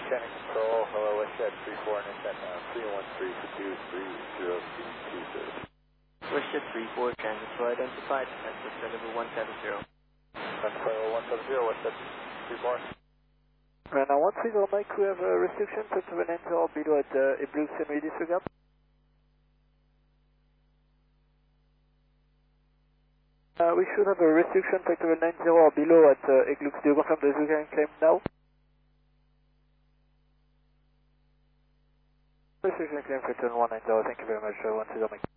Shannon Control, hello, WestJet 34 and Internet 313 for 230320. WestJet 34, transfer identified, transfer level 170. Transfer level 170, WestJet 34. Right now, 130 Mike, we have a restriction, to an enter below at Igloo semi disregard. We should have a restriction, factor 90 or below at Igloo. Do you confirm that we can claim now? Restriction claim, factor 190, thank you very much, 130 Mike.